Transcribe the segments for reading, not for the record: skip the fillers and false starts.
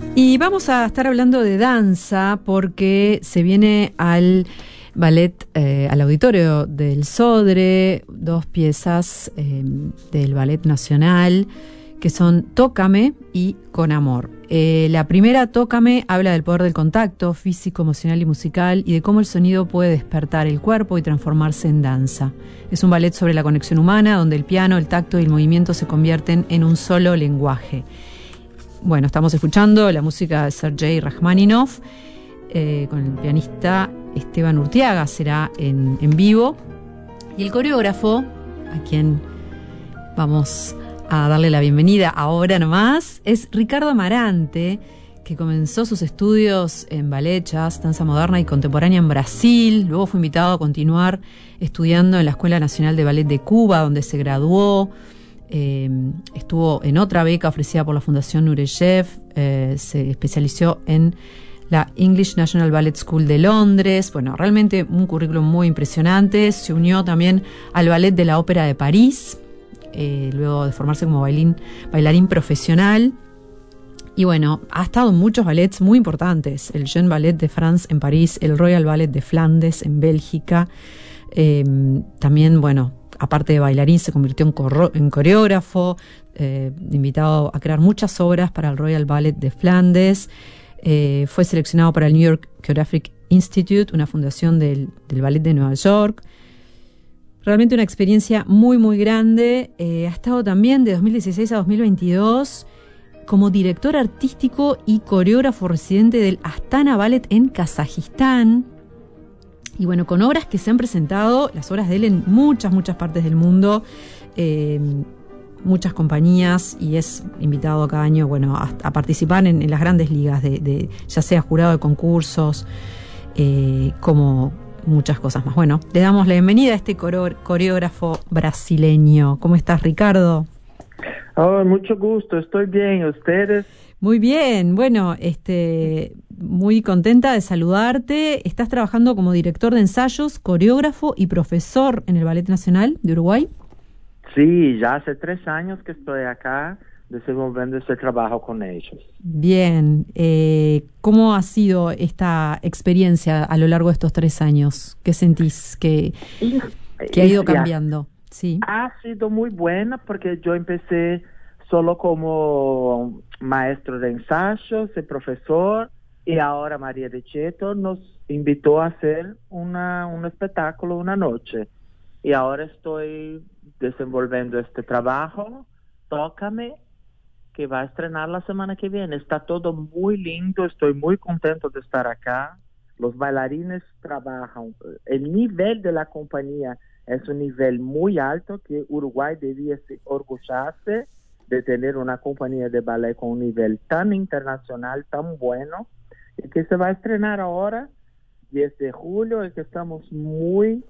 Y vamos a estar hablando de danza porque se viene al ballet, al auditorio del Sodre, dos piezas del Ballet Nacional que son Tócame y Con Amor. La primera, Tócame, habla del poder del contacto físico, emocional y musical y de cómo el sonido puede despertar el cuerpo y transformarse en danza. Es un ballet sobre la conexión humana donde el piano, el tacto y el movimiento se convierten en un solo lenguaje. Bueno, estamos escuchando la música de Sergei Rachmaninoff con el pianista Esteban Urtiaga, será en vivo. Y el coreógrafo, a quien vamos a darle la bienvenida ahora nomás, es Ricardo Amarante, que comenzó sus estudios en ballet, jazz, danza moderna y contemporánea en Brasil. Luego fue invitado a continuar estudiando en la Escuela Nacional de Ballet de Cuba, donde se graduó. Estuvo en otra beca ofrecida por la Fundación Nureyev, se especializó en la English National Ballet School de Londres. Bueno, realmente un currículum muy impresionante. Se unió también al Ballet de la Ópera de París, luego de formarse como bailarín profesional. Y bueno, ha estado en muchos ballets muy importantes: el Jeune Ballet de France en París, el Royal Ballet de Flandes en Bélgica. También, bueno, aparte de bailarín, se convirtió en coreógrafo, invitado a crear muchas obras para el Royal Ballet de Flandes. Fue seleccionado para el New York Choreographic Institute, una fundación del Ballet de Nueva York. Realmente una experiencia muy, muy grande. Ha estado también de 2016 a 2022 como director artístico y coreógrafo residente del Astana Ballet en Kazajistán. Y bueno, con obras que se han presentado, las obras de él en muchas partes del mundo, muchas compañías, y es invitado cada año, bueno, a participar en las grandes ligas, ya sea jurado de concursos, como muchas cosas más. Bueno, le damos la bienvenida a este coreógrafo brasileño. ¿Cómo estás, Ricardo? Oh, mucho gusto, estoy bien. ¿Ustedes? Muy bien, bueno, muy contenta de saludarte. Estás trabajando como director de ensayos, coreógrafo y profesor en el Ballet Nacional de Uruguay. Sí, ya hace 3 años que estoy acá desenvolviendo este trabajo con ellos. Bien, ¿cómo ha sido esta experiencia a lo largo de estos 3 años? ¿Qué sentís que ha ido cambiando? Sí. Ha sido muy buena porque yo empecé solo como maestro de ensayos y profesor, y ahora María de Cheto nos invitó a hacer un espectáculo una noche. Y ahora estoy desenvolviendo este trabajo, Tócame, que va a estrenar la semana que viene. Está todo muy lindo, estoy muy contento de estar acá. Los bailarines trabajan, el nivel de la compañía es un nivel muy alto que Uruguay debía orgullarse de tener una compañía de ballet con un nivel tan internacional, tan bueno, y que se va a estrenar ahora, 10 de julio, y que estamos muy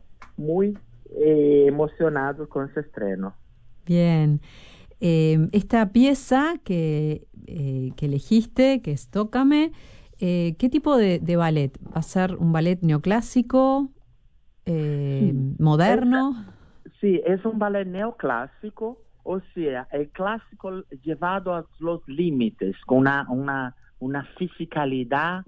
emocionados con ese estreno. Bien. Esta pieza que elegiste, que es Tócame, ¿qué tipo de ballet? ¿Va a ser un ballet neoclásico, Sí, moderno? Sí, es un ballet neoclásico, o sea, el clásico llevado a los límites, con una fisicalidad,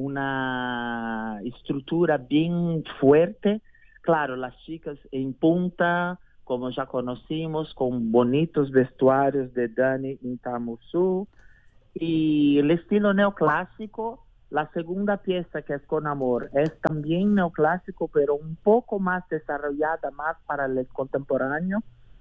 una estructura bien fuerte. Claro, las chicas en punta, como ya conocimos, con bonitos vestuarios de Dani Intamusu, y el estilo neoclásico. La segunda pieza, que es Con Amor, es también neoclásico, pero un poco más desarrollada, más para el contemporáneo.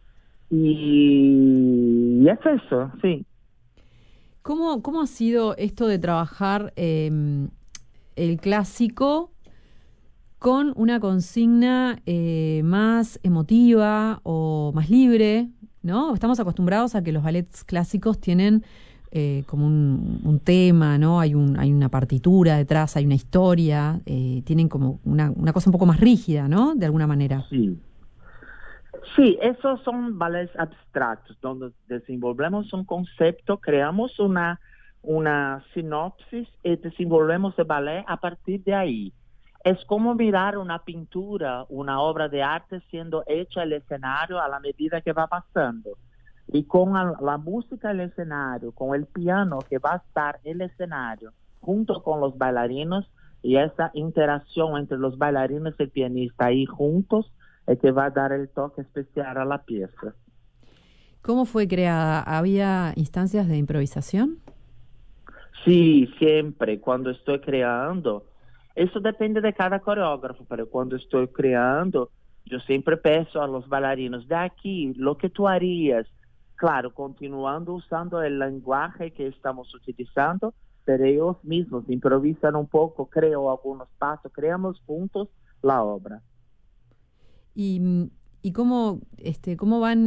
Y es eso, sí. ¿Cómo ha sido esto de trabajar el clásico con una consigna más emotiva o más libre, ¿no? Estamos acostumbrados a que los ballets clásicos tienen como un tema, ¿no? Hay una partitura detrás, hay una historia, tienen como una cosa un poco más rígida, ¿no? De alguna manera. Sí. Sí, esos son ballets abstractos, donde desenvolvemos un concepto, creamos una sinopsis y desenvolvemos el ballet a partir de ahí. Es como mirar una pintura, una obra de arte siendo hecha el escenario a la medida que va pasando. Y con la música en el escenario, con el piano que va a estar en el escenario, junto con los bailarinos, y esa interacción entre los bailarines y el pianista ahí juntos, es que va a dar el toque especial a la pieza. ¿Cómo fue creada? ¿Había instancias de improvisación? Sí, siempre, cuando estoy creando, eso depende de cada coreógrafo, pero cuando estoy creando, yo siempre peço a los bailarinos, de aquí, lo que tú harías, claro, continuando usando el lenguaje que estamos utilizando, pero ellos mismos improvisan un poco, creo algunos pasos, creamos juntos la obra. ¿Y, y cómo, cómo van?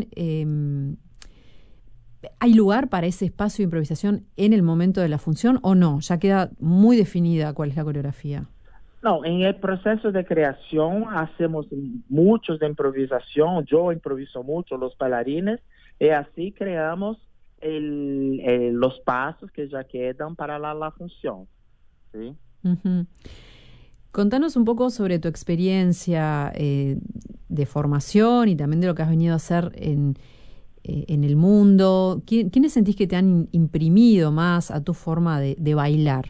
¿Hay lugar para ese espacio de improvisación en el momento de la función o no? Ya queda muy definida cuál es la coreografía. No, en el proceso de creación hacemos muchos de improvisación, yo improviso mucho los bailarines y así creamos los pasos que ya quedan para la función. ¿Sí? Ujú. Contanos un poco sobre tu experiencia de formación y también de lo que has venido a hacer en el mundo. ¿Quiénes sentís que te han imprimido más a tu forma de bailar?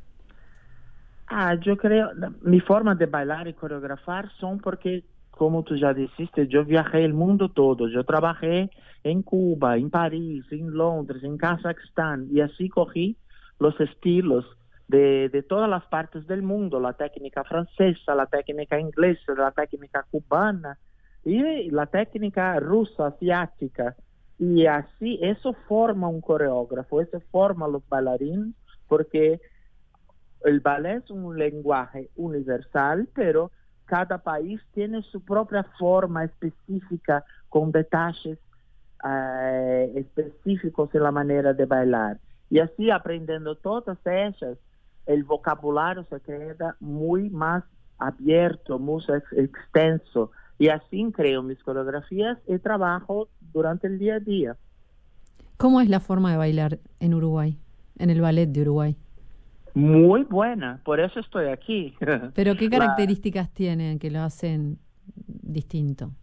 Yo creo, mi forma de bailar y coreografar son porque, como tú ya dijiste, yo viajé el mundo todo. Yo trabajé en Cuba, en París, en Londres, en Kazajstán, y así cogí los estilos de todas las partes del mundo, la técnica francesa, la técnica inglesa, la técnica cubana y la técnica rusa, asiática. Y así, eso forma un coreógrafo, eso forma los bailarines, porque el ballet es un lenguaje universal, pero cada país tiene su propia forma específica con detalles específicos en la manera de bailar. Y así aprendiendo todas ellas, el vocabulario se queda muy más abierto, muy extenso. Y así creo mis coreografías y trabajo durante el día a día. ¿Cómo es la forma de bailar en Uruguay, en el ballet de Uruguay? Muy buena, por eso estoy aquí. Pero ¿qué La, características tienen que lo hacen distinto?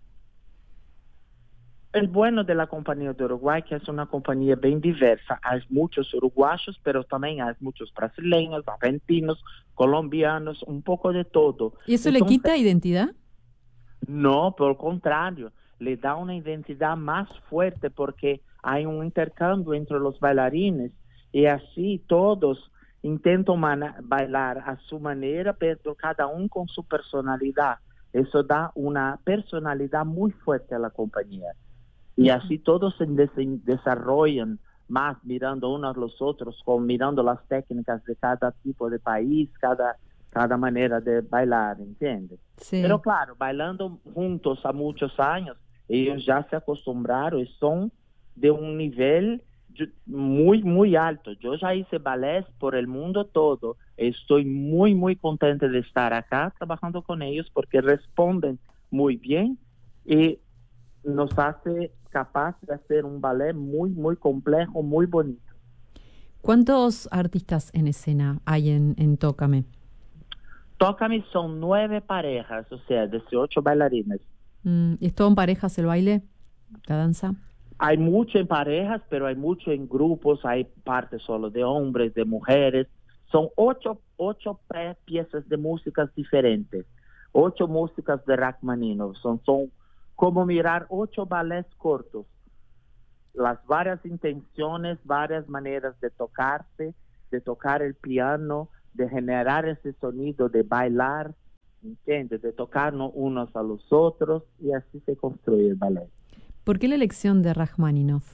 El bueno de la compañía de Uruguay, que es una compañía bien diversa, hay muchos uruguayos, pero también hay muchos brasileños, argentinos, colombianos, un poco de todo. ¿Y eso le Entonces, quita identidad? no, por el contrario, le da una identidad más fuerte porque hay un intercambio entre los bailarines y así todos intentan bailar a su manera, pero cada uno con su personalidad. Eso da una personalidad muy fuerte a la compañía. Y así todos se desarrollan más mirando unos a los otros, mirando las técnicas de cada tipo de país, cada manera de bailar, ¿entiendes? Pero Sí. claro, bailando juntos a muchos años, ellos ya se acostumbraron y son de un nivel muy, muy alto. Yo ya hice ballet por el mundo todo. Estoy muy, muy contenta de estar acá trabajando con ellos porque responden muy bien y nos hace capaz de hacer un ballet muy, muy complejo, muy bonito. ¿Cuántos artistas en escena hay en Tócame? Tócame son 9 parejas, o sea, 18 bailarines. ¿Es todo en parejas el baile, la danza? Hay mucho en parejas, pero hay mucho en grupos, hay partes solo de hombres, de mujeres. Son ocho piezas de músicas diferentes, 8 músicas de Rachmaninoff. Son como mirar 8 ballets cortos, las varias intenciones, varias maneras de tocarse, de tocar el piano, de generar ese sonido, de bailar, ¿entiendes? De tocarnos unos a los otros y así se construye el ballet. ¿Por qué la elección de Rachmaninoff?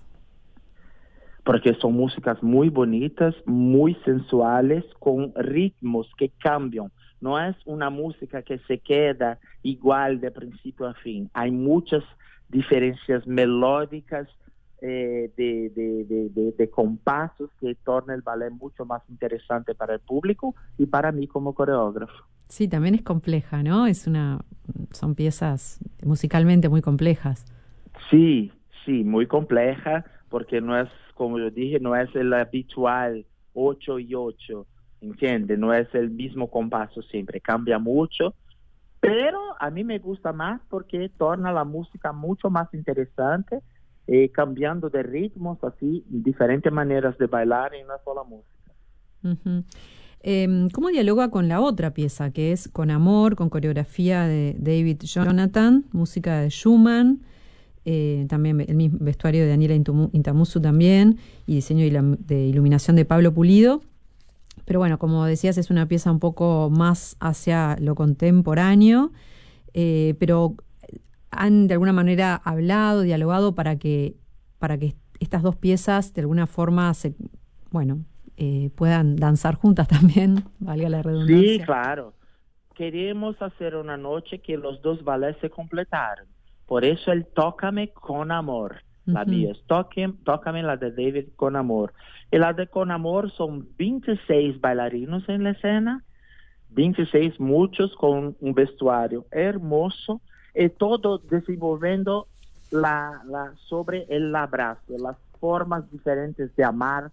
Porque son músicas muy bonitas, muy sensuales, con ritmos que cambian. No es una música que se queda igual de principio a fin. Hay muchas diferencias melódicas, de compasos que torna el ballet mucho más interesante para el público y para mí como coreógrafo. Sí, también es compleja, ¿no? Son piezas musicalmente muy complejas. Sí, sí, muy compleja, porque no es, como yo dije, no es el habitual 8 y 8, ¿entiende? No es el mismo compaso siempre, cambia mucho, pero a mí me gusta más porque torna la música mucho más interesante cambiando de ritmos, así, diferentes maneras de bailar en una sola música. Ujú. ¿Cómo dialoga con la otra pieza, que es Con Amor, con coreografía de David Jonathan, música de Schumann, también el mismo vestuario de Daniela Intamusu también, y diseño de iluminación de Pablo Pulido? Pero bueno, como decías, es una pieza un poco más hacia lo contemporáneo, pero han de alguna manera hablado, dialogado para que estas dos piezas de alguna forma puedan danzar juntas también, valga la redundancia. Sí, claro. Queremos hacer una noche que los dos ballets se completaron. Por eso el Tócame con Amor. La mía es Tócame, la de David con Amor. Y la de Con Amor son 26 bailarinos en la escena, 26 muchos con un vestuario hermoso, y todo desenvolviendo sobre el abrazo, las formas diferentes de amar,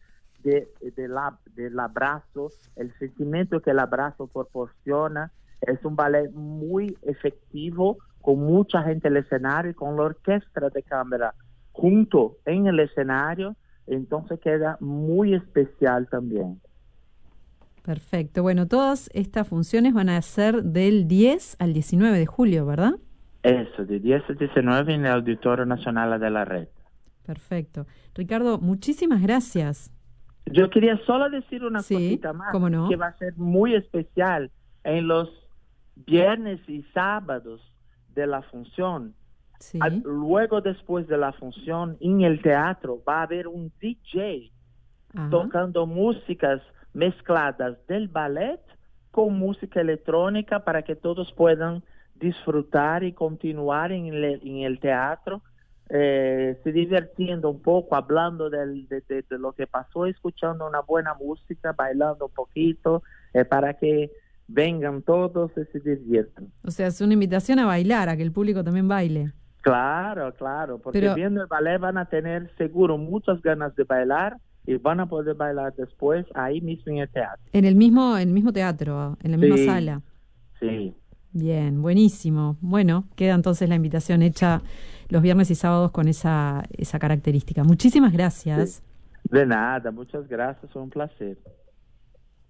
del abrazo, el sentimiento que el abrazo proporciona. Es un ballet muy efectivo, con mucha gente en el escenario y con la orquesta de cámara junto en el escenario, entonces queda muy especial también. Perfecto. Bueno, todas estas funciones van a ser del 10 al 19 de julio, ¿verdad? Eso, de 10 a 19 en el Auditorio Nacional de la Red. Perfecto. Ricardo, muchísimas gracias. Yo quería solo decir una cosita más, ¿cómo no? que va a ser muy especial en los viernes y sábados de la función. Sí. Luego, después de la función, en el teatro va a haber un DJ tocando músicas mezcladas del ballet con música electrónica para que todos puedan disfrutar y continuar en el teatro, se divirtiendo un poco, hablando de lo que pasó, escuchando una buena música, bailando un poquito, para que vengan todos y se diviertan. O sea, es una invitación a bailar, a que el público también baile. Claro, porque viendo el ballet van a tener seguro muchas ganas de bailar y van a poder bailar después ahí mismo en el teatro. En el mismo teatro, en la misma sala. Sí. Bien, buenísimo. Bueno, queda entonces la invitación hecha los viernes y sábados con esa característica. Muchísimas gracias. De nada, muchas gracias, fue un placer.